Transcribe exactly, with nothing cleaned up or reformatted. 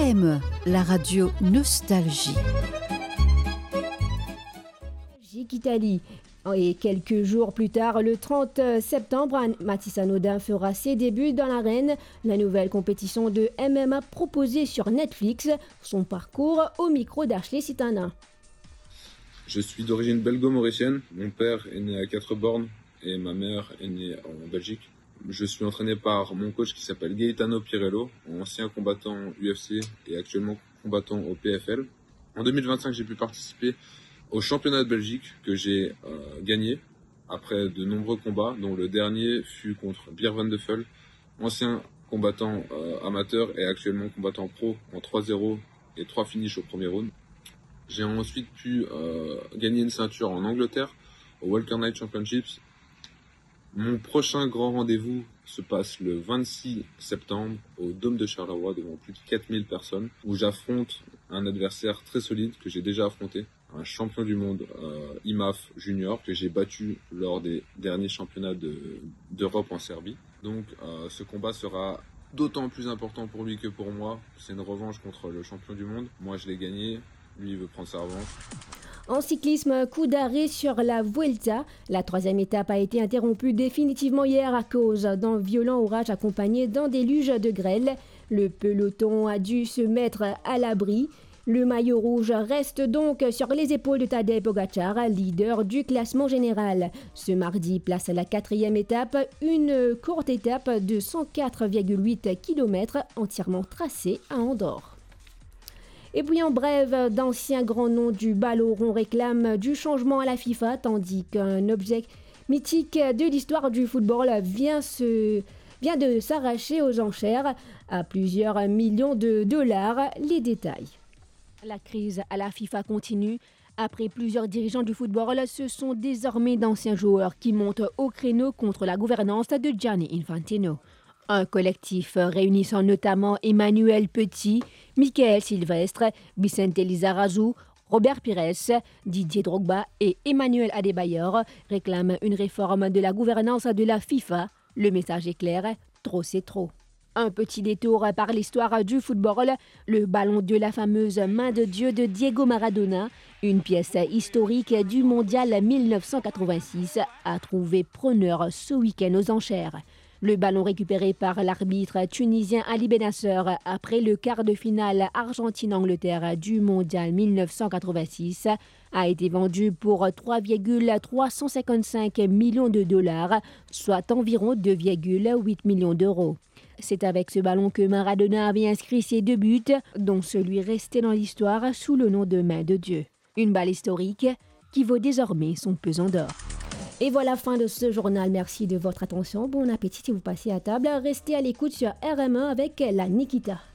A M E, la radio Nostalgie. Italie. Et quelques jours plus tard, le trente septembre, Mathis Anodin fera ses débuts dans l'arène, la nouvelle compétition de M M A proposée sur Netflix. Son parcours au micro d'Ashley Sitana. Je suis d'origine belgo-mauricienne. Mon père est né à Quatre-Bornes et ma mère est née en Belgique. Je suis entraîné par mon coach qui s'appelle Gaetano Pirello, ancien combattant U F C et actuellement combattant au P F L. En deux mille vingt-cinq, j'ai pu participer au championnat de Belgique que j'ai euh, gagné après de nombreux combats, dont le dernier fut contre Beer Van de Veul, ancien combattant euh, amateur et actuellement combattant pro en trois zéro et trois finishes au premier round. J'ai ensuite pu euh, gagner une ceinture en Angleterre au Walker Night Championships. Mon prochain grand rendez-vous se passe le vingt-six septembre au Dôme de Charleroi devant plus de quatre mille personnes où j'affronte un adversaire très solide que j'ai déjà affronté, un champion du monde euh, I M A F junior que j'ai battu lors des derniers championnats de, d'Europe en Serbie. Donc euh, ce combat sera d'autant plus important pour lui que pour moi. C'est une revanche contre le champion du monde. Moi je l'ai gagné, lui il veut prendre sa revanche. En cyclisme, coup d'arrêt sur la Vuelta. La troisième étape a été interrompue définitivement hier à cause d'un violent orage accompagné d'un déluge de grêle. Le peloton a dû se mettre à l'abri. Le maillot rouge reste donc sur les épaules de Tadej Pogačar, leader du classement général. Ce mardi, place à la quatrième étape, une courte étape de cent quatre virgule huit kilomètres entièrement tracée à Andorre. Et puis en bref, d'anciens grands noms du ballon rond réclament du changement à la FIFA, tandis qu'un objet mythique de l'histoire du football vient, se, vient de s'arracher aux enchères à plusieurs millions de dollars. Les détails. La crise à la FIFA continue. Après plusieurs dirigeants du football, ce sont désormais d'anciens joueurs qui montent au créneau contre la gouvernance de Gianni Infantino. Un collectif réunissant notamment Emmanuel Petit, Michael Silvestre, Vicente Lizarazu, Robert Pires, Didier Drogba et Emmanuel Adebayor réclament une réforme de la gouvernance de la FIFA. Le message est clair, trop c'est trop. Un petit détour par l'histoire du football, le ballon de la fameuse main de Dieu de Diego Maradona, une pièce historique du mondial mille neuf cent quatre-vingt-six, a trouvé preneur ce week-end aux enchères. Le ballon récupéré par l'arbitre tunisien Ali Benasser après le quart de finale Argentine-Angleterre du mondial mille neuf cent quatre-vingt-six a été vendu pour trois virgule trois cent cinquante-cinq millions de dollars, soit environ deux virgule huit millions d'euros. C'est avec ce ballon que Maradona avait inscrit ses deux buts, dont celui resté dans l'histoire sous le nom de main de Dieu. Une balle historique qui vaut désormais son pesant d'or. Et voilà, fin de ce journal. Merci de votre attention. Bon appétit si vous passez à table. Restez à l'écoute sur R M un avec la Nikita.